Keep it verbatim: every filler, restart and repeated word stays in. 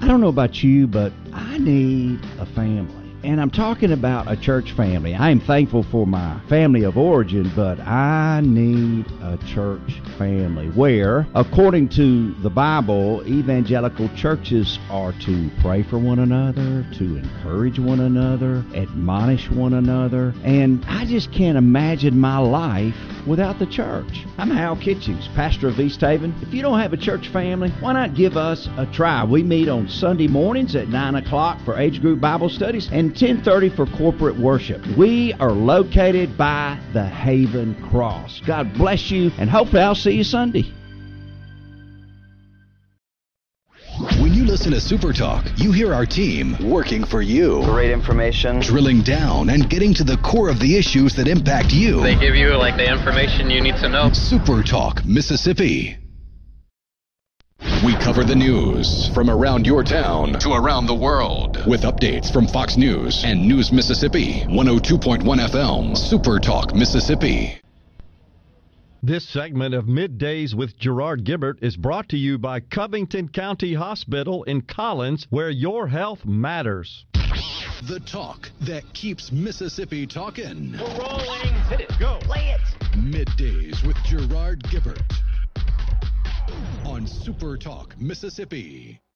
don't know about you, but I need a family. And I'm talking about a church family. I am thankful for my family of origin, but I need a church family where, according to the Bible, evangelical churches are to pray for one another, to encourage one another, admonish one another. And I just can't imagine my life without the church. I'm Hal Kitchings, pastor of East Haven. If you don't have a church family, why not give us a try? We meet on Sunday mornings at nine o'clock for age group Bible studies and ten thirty for corporate worship. We are located by the Haven Cross. God bless you, and hopefully I'll see you Sunday. When you listen to Super Talk, you hear our team working for you. Great information. Drilling down and getting to the core of the issues that impact you. They give you like the information you need to know. Super Talk Mississippi. We cover the news from around your town to around the world with updates from Fox News and News Mississippi, one oh two point one F M, Super Talk Mississippi. This segment of Middays with Gerard Gibert is brought to you by Covington County Hospital in Collins, where your health matters. The talk that keeps Mississippi talking. We're rolling. Hit it. Go. Play it. Middays with Gerard Gibert on Super Talk Mississippi.